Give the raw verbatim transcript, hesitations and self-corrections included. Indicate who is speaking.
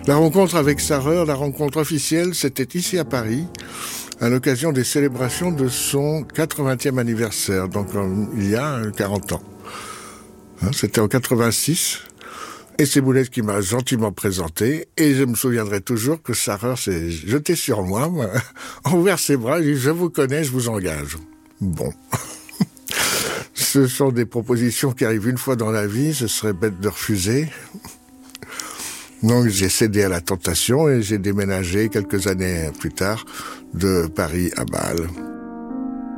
Speaker 1: La rencontre avec Sarreur, la rencontre officielle, c'était ici à Paris, à l'occasion des célébrations de son quatre-vingtième anniversaire, donc il y a quarante ans. Hein, c'était en quatre-vingt-six. Et c'est Boulez qui m'a gentiment présenté, et je me souviendrai toujours que Sarreur s'est jeté sur moi, a ouvert ses bras, il dit « Je vous connais, je vous engage ». Bon. Ce sont des propositions qui arrivent une fois dans la vie, ce serait bête de refuser. Donc j'ai cédé à la tentation et j'ai déménagé quelques années plus tard de Paris à Bâle.